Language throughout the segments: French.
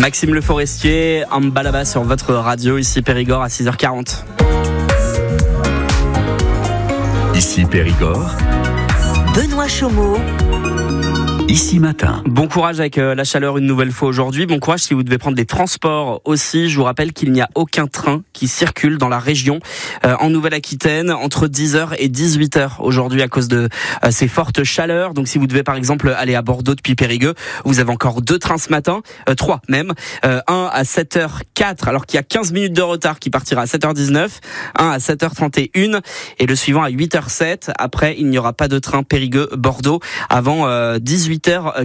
Maxime Le Forestier, un balaba sur votre radio, ici Périgord à 6h40. Ici Périgord, Benoît Chaumeau. Ici Matin. Bon courage avec la chaleur une nouvelle fois aujourd'hui. Bon courage si vous devez prendre des transports aussi. Je vous rappelle qu'il n'y a aucun train qui circule dans la région en Nouvelle-Aquitaine entre 10h et 18h aujourd'hui à cause de ces fortes chaleurs. Donc si vous devez par exemple aller à Bordeaux depuis Périgueux, vous avez encore 2 trains ce matin, 3 même. Un à 7h04 alors qu'il y a 15 minutes de retard qui partira à 7h19, un à 7h31 et le suivant à 8h07. Après, il n'y aura pas de train Périgueux-Bordeaux avant 18h45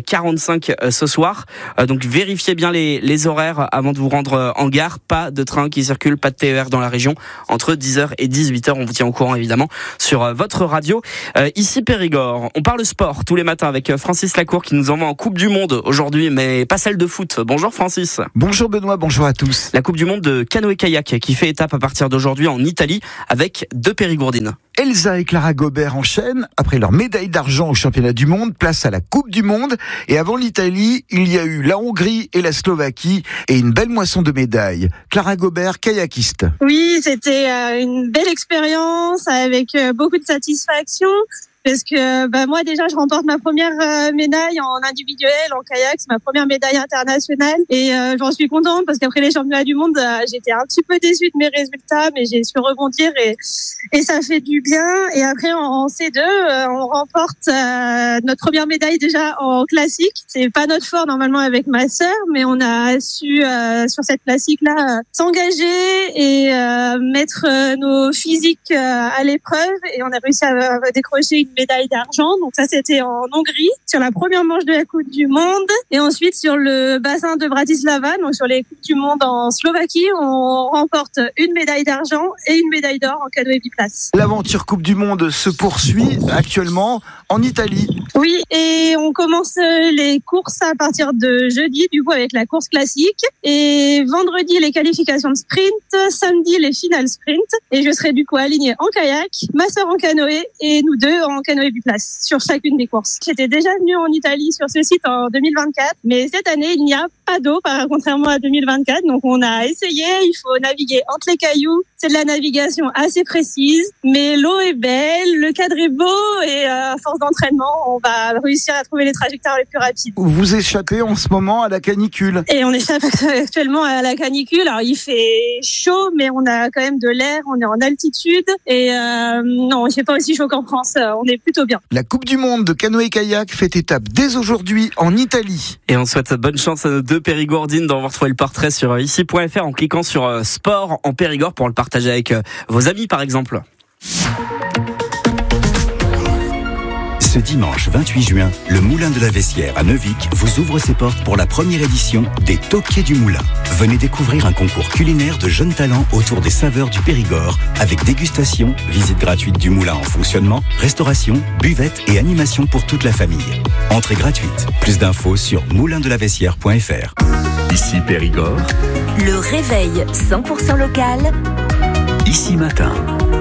ce soir. Donc vérifiez bien les horaires avant de vous rendre en gare. Pas de train qui circule, pas de TER dans la région entre 10h et 18h. On vous tient au courant évidemment sur votre radio. Ici Périgord, on parle sport tous les matins avec Francis Lacour qui nous envoie en Coupe du Monde aujourd'hui, mais pas celle de foot. Bonjour Francis. Bonjour Benoît, bonjour à tous. La Coupe du Monde de canoë-kayak qui fait étape à partir d'aujourd'hui en Italie avec 2 Périgourdines. Elsa et Clara Gobert enchaînent. Après leur médaille d'argent au championnat du monde, place à la Coupe du Monde. Et avant l'Italie, il y a eu la Hongrie et la Slovaquie et une belle moisson de médailles. Clara Gobert, kayakiste. Oui, c'était une belle expérience avec beaucoup de satisfaction. Parce que moi déjà je remporte ma première médaille en individuel en kayak, c'est ma première médaille internationale et j'en suis contente parce qu'après les championnats du monde j'étais un petit peu déçue de mes résultats mais j'ai su rebondir et ça fait du bien. Et après en C2 on remporte notre première médaille déjà en classique. C'est pas notre fort normalement avec ma sœur, mais on a su sur cette classique là s'engager et mettre nos physiques à l'épreuve et on a réussi à décrocher une médaille d'argent. Donc ça c'était en Hongrie sur la première manche de la Coupe du Monde et ensuite sur le bassin de Bratislava, donc sur les Coupes du Monde en Slovaquie, on remporte une médaille d'argent et une médaille d'or en canoë biplace. L'aventure Coupe du Monde se poursuit actuellement en Italie. Oui, et on commence les courses à partir de jeudi du coup avec la course classique et vendredi les qualifications de sprint, samedi les finales sprint et je serai du coup alignée en kayak, ma sœur en canoë et nous deux en canoë biplace sur chacune des courses. J'étais déjà venue en Italie sur ce site en 2024, mais cette année, il n'y a pas d'eau, contrairement à 2024. Donc, on a essayé, il faut naviguer entre les cailloux. C'est de la navigation assez précise, mais l'eau est belle, le cadre est beau et à force d'entraînement, on va réussir à trouver les trajectoires les plus rapides. Vous échappez en ce moment à la canicule. Et on échappe actuellement à la canicule. Alors, il fait chaud, mais on a quand même de l'air, on est en altitude et non, il fait pas aussi chaud qu'en France. On est plutôt bien. La Coupe du Monde de canoë-kayak fait étape dès aujourd'hui en Italie. Et on souhaite bonne chance à nos 2 Périgourdines dont vous retrouvez le portrait sur ici.fr en cliquant sur sport en Périgord pour le partager avec vos amis par exemple. Ce dimanche 28 juin, le Moulin de la Vessière à Neuvic vous ouvre ses portes pour la première édition des Toquiers du Moulin. Venez découvrir un concours culinaire de jeunes talents autour des saveurs du Périgord avec dégustation, visite gratuite du moulin en fonctionnement, restauration, buvette et animation pour toute la famille. Entrée gratuite. Plus d'infos sur moulindelavessière.fr. Ici Périgord. Le réveil 100% local. Ici Matin.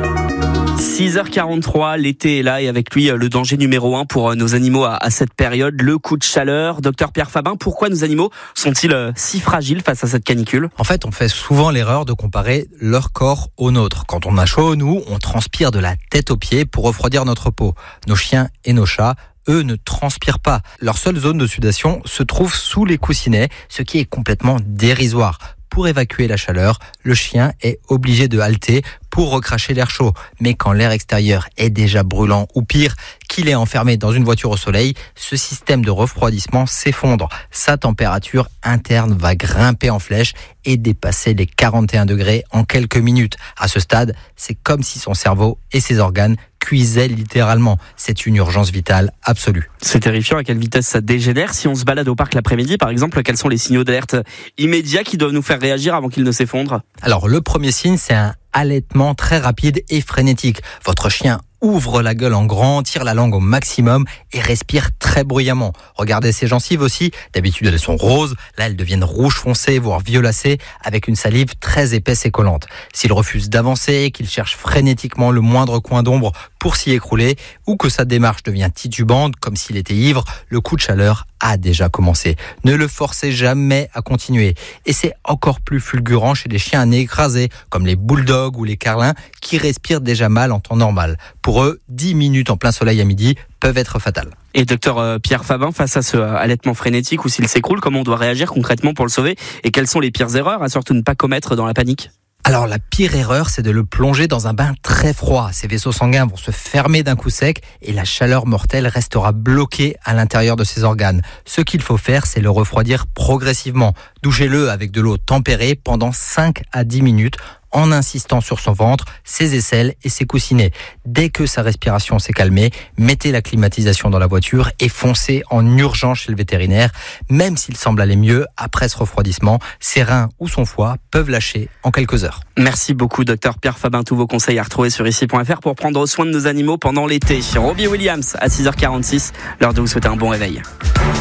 6h43, l'été est là et avec lui le danger numéro 1 pour nos animaux à cette période, le coup de chaleur. Docteur Pierre Fabin, pourquoi nos animaux sont-ils si fragiles face à cette canicule ? En fait, on fait souvent l'erreur de comparer leur corps au nôtre. Quand on a chaud, nous, on transpire de la tête aux pieds pour refroidir notre peau. Nos chiens et nos chats, eux, ne transpirent pas. Leur seule zone de sudation se trouve sous les coussinets, ce qui est complètement dérisoire. Pour évacuer la chaleur, le chien est obligé de halter pour recracher l'air chaud. Mais quand l'air extérieur est déjà brûlant ou pire, qu'il est enfermé dans une voiture au soleil, ce système de refroidissement s'effondre. Sa température interne va grimper en flèche et dépasser les 41 degrés en quelques minutes. À ce stade, c'est comme si son cerveau et ses organes cuisaient littéralement. C'est une urgence vitale absolue. C'est terrifiant à quelle vitesse ça dégénère. Si on se balade au parc l'après-midi, par exemple, quels sont les signaux d'alerte immédiats qui doivent nous faire réagir avant qu'il ne s'effondre ? Alors, le premier signe, c'est un halètement très rapide et frénétique. Votre chien ouvre la gueule en grand, tire la langue au maximum et respire très bruyamment. Regardez ses gencives aussi. D'habitude, elles sont roses. Là, elles deviennent rouge foncé, voire violacées, avec une salive très épaisse et collante. S'il refuse d'avancer, qu'il cherche frénétiquement le moindre coin d'ombre pour s'y écrouler ou que sa démarche devient titubante comme s'il était ivre, le coup de chaleur a déjà commencé. Ne le forcez jamais à continuer. Et c'est encore plus fulgurant chez les chiens à nez écrasé, comme les bulldogs ou les carlins, qui respirent déjà mal en temps normal. Pour eux, 10 minutes en plein soleil à midi peuvent être fatales. Et docteur Pierre Fabin, face à ce allaitement frénétique ou s'il s'écroule, comment on doit réagir concrètement pour le sauver? Et quelles sont les pires erreurs à surtout ne pas commettre dans la panique? Alors la pire erreur, c'est de le plonger dans un bain très froid. Ses vaisseaux sanguins vont se fermer d'un coup sec et la chaleur mortelle restera bloquée à l'intérieur de ses organes. Ce qu'il faut faire, c'est le refroidir progressivement. Douchez-le avec de l'eau tempérée pendant 5 à 10 minutes en insistant sur son ventre, ses aisselles et ses coussinets. Dès que sa respiration s'est calmée, mettez la climatisation dans la voiture et foncez en urgence chez le vétérinaire. Même s'il semble aller mieux après ce refroidissement, ses reins ou son foie peuvent lâcher en quelques heures. Merci beaucoup docteur Pierre Fabin. Tous vos conseils à retrouver sur ici.fr pour prendre soin de nos animaux pendant l'été. Robbie Williams à 6h46, l'heure de vous souhaiter un bon réveil.